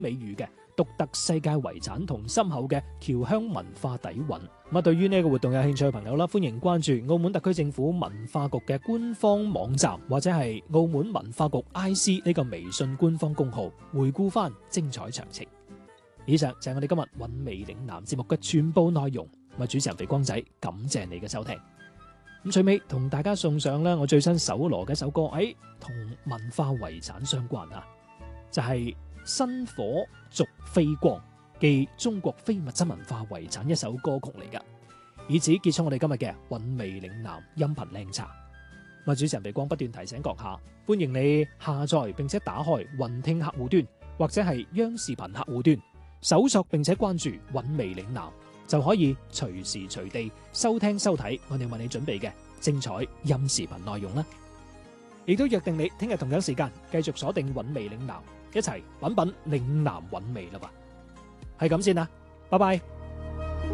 美譽嘅獨特世界遺產同深厚嘅僑鄉文化底蘊。咁對於呢個活動有興趣嘅朋友啦，歡迎關注澳門特區政府文化局嘅官方網站，或者係澳門文化局 IC 呢個微信官方公號，回顧翻精彩詳情。以上就係我哋今日韻味嶺南節目嘅全部內容。我係主持人肥光仔，感謝你嘅收聽。咁最尾同大家送上我最新搜羅嘅一首歌，同文化遺產相關啊，就係薪火續飛光，記中國非物質文化遺產一首歌曲嚟噶。以此結束我哋今日嘅韻味嶺南音頻靚茶。我係主持人肥光，不斷提醒閣下，歡迎你下載並且打開雲聽客戶端或者係央視頻客戶端，搜索並且關注韻味嶺南，就可以隨時隨地收聽收睇我哋為你準備嘅精彩音視頻內容啦。亦都約定你聽日同樣時間繼續鎖定韻味嶺南，一齊品品嶺南韻味啦吧。係咁先啦，拜拜。